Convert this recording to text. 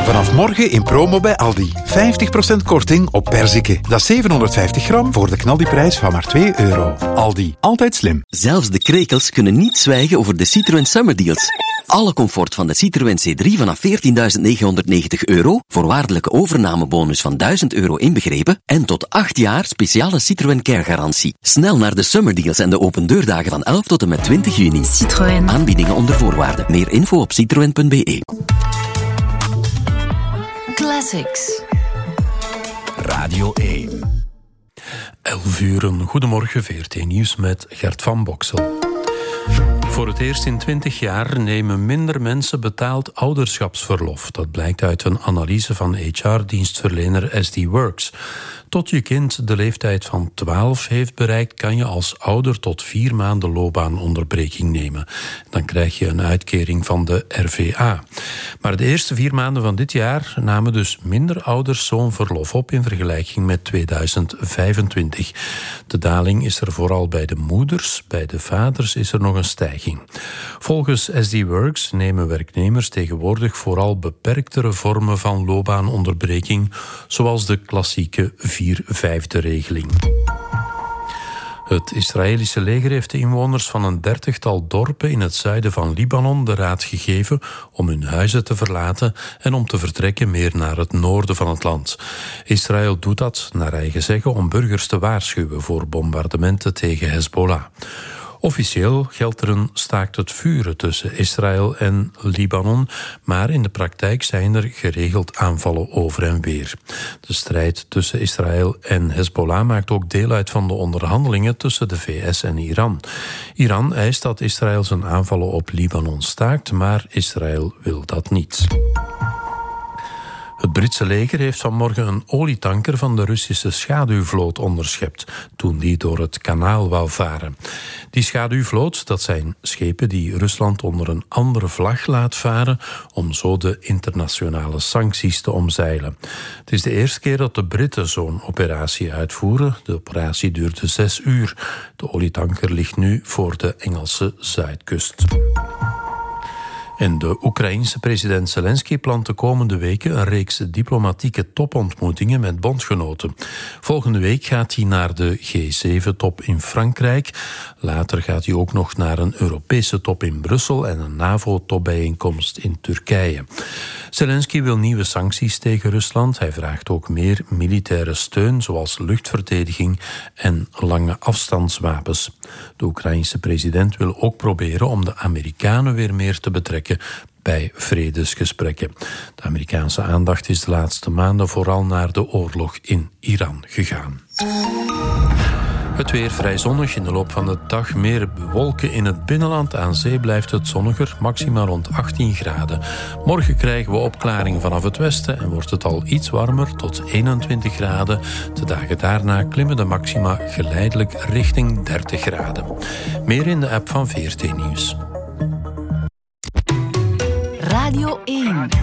Vanaf morgen in promo bij Aldi. 50% korting op perziken. Dat is 750 gram voor de knaldiprijs van maar €2. Aldi, altijd slim. Zelfs de krekels kunnen niet zwijgen over de Citroën Summer Deals. Alle comfort van de Citroën C3 vanaf €14.990, voorwaardelijke overnamebonus van €1.000 inbegrepen en tot 8 jaar speciale Citroën Care-garantie. Snel naar de Summer Deals en de opendeurdagen van 11 tot en met 20 juni. Citroën. Aanbiedingen onder voorwaarden. Meer info op citroen.be. Classics. Radio 1. 11 uur, goedemorgen, VRT Nieuws met Gert van Boksel. Voor het eerst in 20 jaar nemen minder mensen betaald ouderschapsverlof. Dat blijkt uit een analyse van HR-dienstverlener SD Works. Tot je kind de leeftijd van 12 heeft bereikt, kan je als ouder tot 4 maanden loopbaanonderbreking nemen. Dan krijg je een uitkering van de RVA. Maar de eerste 4 maanden van dit jaar namen dus minder ouders zo'n verlof op in vergelijking met 2025. De daling is er vooral bij de moeders, bij de vaders is er nog een stijging. Volgens SD Works nemen werknemers tegenwoordig vooral beperktere vormen van loopbaanonderbreking, zoals de klassieke 4/5-regeling. Het Israëlische leger heeft de inwoners van een 30-tal dorpen in het zuiden van Libanon de raad gegeven om hun huizen te verlaten en om te vertrekken meer naar het noorden van het land. Israël doet dat, naar eigen zeggen, om burgers te waarschuwen voor bombardementen tegen Hezbollah. Officieel geldt er een staakt het vuren tussen Israël en Libanon, maar in de praktijk zijn er geregeld aanvallen over en weer. De strijd tussen Israël en Hezbollah maakt ook deel uit van de onderhandelingen tussen de VS en Iran. Iran eist dat Israël zijn aanvallen op Libanon staakt, maar Israël wil dat niet. Het Britse leger heeft vanmorgen een olietanker van de Russische schaduwvloot onderschept toen die door het kanaal wou varen. Die schaduwvloot, dat zijn schepen die Rusland onder een andere vlag laat varen om zo de internationale sancties te omzeilen. Het is de eerste keer dat de Britten zo'n operatie uitvoeren. De operatie duurde 6 uur. De olietanker ligt nu voor de Engelse zuidkust. En de Oekraïense president Zelensky plant de komende weken een reeks diplomatieke topontmoetingen met bondgenoten. Volgende week gaat hij naar de G7-top in Frankrijk. Later gaat hij ook nog naar een Europese top in Brussel en een NAVO-topbijeenkomst in Turkije. Zelensky wil nieuwe sancties tegen Rusland. Hij vraagt ook meer militaire steun, zoals luchtverdediging en lange afstandswapens. De Oekraïense president wil ook proberen om de Amerikanen weer meer te betrekken bij vredesgesprekken. De Amerikaanse aandacht is de laatste maanden vooral naar de oorlog in Iran gegaan. Het weer vrij zonnig, in de loop van de dag meer wolken in het binnenland. Aan zee blijft het zonniger, maximaal rond 18 graden. Morgen krijgen we opklaring vanaf het westen en wordt het al iets warmer tot 21 graden. De dagen daarna klimmen de maxima geleidelijk richting 30 graden. Meer in de app van VRT Nieuws. Radio 1.